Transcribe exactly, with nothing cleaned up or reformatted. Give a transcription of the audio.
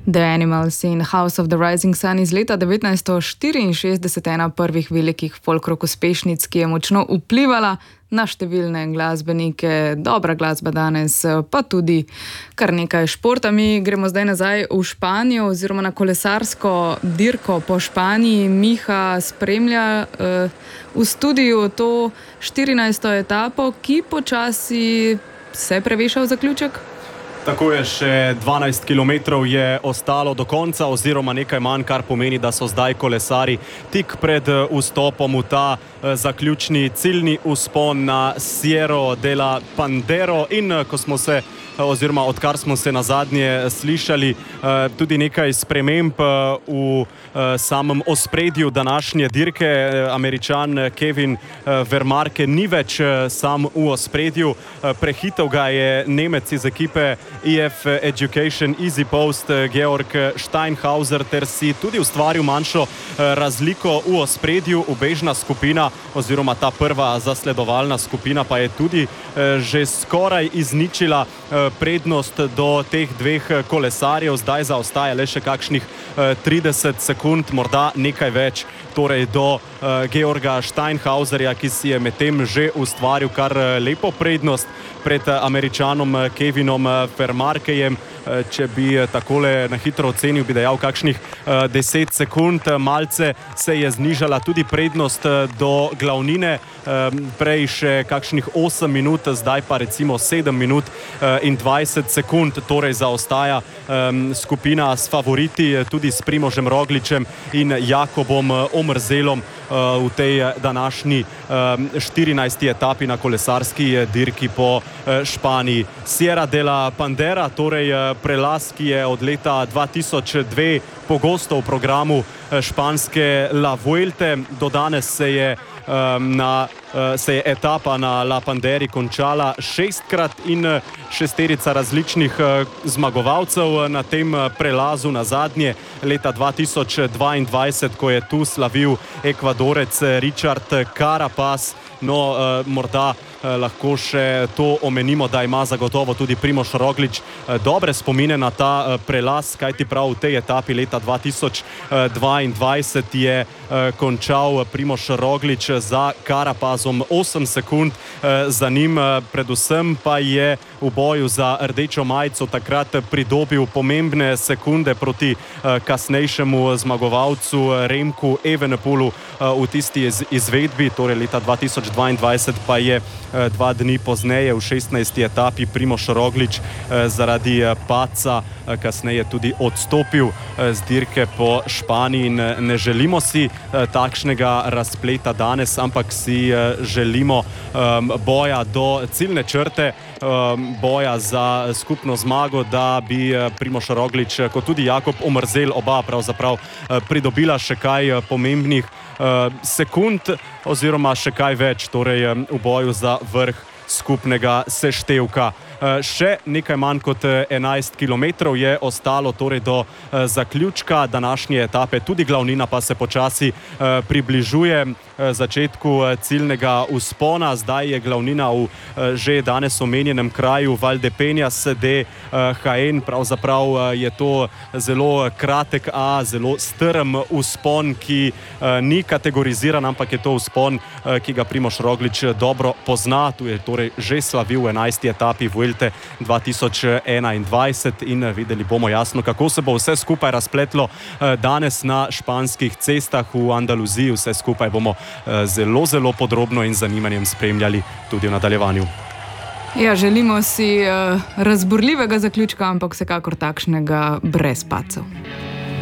The Animals in House of the Rising Sun iz leta devetnajststo štiriinšestdeset, ena prvih velikih folk-rock uspešnic, ki je močno vplivala na številne glasbenike. Dobra glasba danes, pa tudi kar nekaj športa. Mi gremo zdaj nazaj v Španijo oziroma na kolesarsko dirko po Španiji. Miha spremlja uh, v studiu to štirinajsto etapo, ki počasi se preveša v zaključek. Tako je, še dvanajst kilometrov je ostalo do konca oziroma nekaj manj, kar pomeni, da so zdaj kolesari tik pred vstopom v ta zaključni ciljni vzpon na Sierra de la Pandero. In ko smo se oziroma odkar smo se nazadnje slišali, tudi nekaj sprememb v samem ospredju današnje dirke. Američan Kevin Vermaerke ni več sam v ospredju. Prehitel ga je Nemec iz ekipe E F Education EasyPost Georg Steinhauser ter si tudi ustvaril manjšo razliko v ospredju. Ubežna skupina oziroma ta prva zasledovalna skupina pa je tudi že skoraj izničila prednost do teh dveh kolesarjev. Zdaj zaostaja le še kakšnih trideset sekund, morda nekaj več, torej do Georga Steinhauserja, ki si je medtem že ustvaril kar lepo prednost pred Američanom Kevinom Vermaerkejem. Če bi takole na hitro ocenil, bi dejal kakšnih deset sekund. Malce se je znižala tudi prednost do glavnine, prej še kakšnih osem minut, zdaj pa recimo sedem minut in dvajset sekund, torej zaostaja skupina s favoriti, tudi s Primožem Rogličem in Jakobom Omerzelom v tej današnji štirinajsti etapi na kolesarski dirki po Španiji. Sierra de la Pandera, torej prelaz, ki je od leta dva tisoč dve pogosto v programu španske La Vuelte. Do danes se je na se je etapa na La Panderi končala šestkrat in šesterica različnih zmagovalcev na tem prelazu. Na zadnje leta dva tisoč dvaindvajset, ko je tu slavil Ekvadorec Richard Carapaz. No, morda lahko še to omenimo, da ima zagotovo tudi Primož Roglič dobre spomine na ta prelaz, kajti prav v tej etapi leta dva tisoč dvaindvajset je končal Primož Roglič za Carapazom osem sekund za njim. Predvsem pa je v boju za rdečo majico takrat pridobil pomembne sekunde proti kasnejšemu zmagovalcu Remku Evenepoelu v tisti izvedbi, torej leta dva tisoč dvaindvajset pa je dva dni pozneje v šestnajsti etapi Primož Roglič zaradi padca kasneje tudi odstopil z dirke po Španiji. In ne želimo si takšnega razpleta danes, ampak si želimo boja do ciljne črte, boja za skupno zmago, da bi Primož Roglič kot tudi Jakob Omerzel, oba pravzaprav pridobila še kaj pomembnih sekund oziroma še kaj več, torej v boju za vrh skupnega seštevka. Še nekaj manj kot enajst kilometrov je ostalo torej do zaključka današnje etape, tudi glavnina pa se počasi približuje začetku ciljnega vzpona. Zdaj je glavnina v že danes omenjenem kraju Valdepeñas de Jaén. Pravzaprav je to zelo kratek, a zelo strm vzpon, ki ni kategoriziran, ampak je to vzpon, ki ga Primož Roglič dobro pozna. Tu je torej že slavil v enajsti etapi Vuelte dva tisoč enaindvajset in videli bomo jasno, kako se bo vse skupaj razpletlo danes na španskih cestah v Andaluziji. Vse skupaj bomo zelo, zelo podrobno in zanimanjem spremljali tudi v nadaljevanju. Ja, želimo si uh, razburljivega zaključka, ampak vsekakor takšnega brez padcev.